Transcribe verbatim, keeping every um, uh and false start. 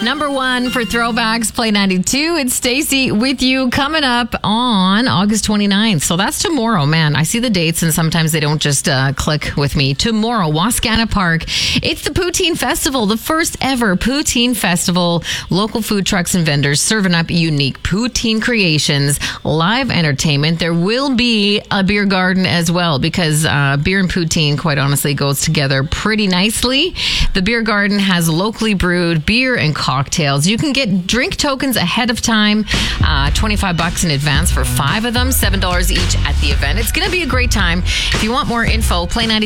Number one for Throwbacks, Play ninety-two. It's Stacey with you coming up on August twenty-ninth. So that's tomorrow, man. I see the dates and sometimes they don't just uh, click with me. Tomorrow, Wascana Park. It's the Poutine Festival, the first ever Poutine Festival. Local food trucks and vendors serving up unique poutine creations, live entertainment. There will be a beer garden as well because uh, beer and poutine, quite honestly, goes together pretty nicely. The beer garden has locally brewed beer and cocktails. You can get drink tokens ahead of time, uh, twenty-five bucks in advance for five of them, seven dollars each at the event. It's going to be a great time. If you want more info, Play ninety-two.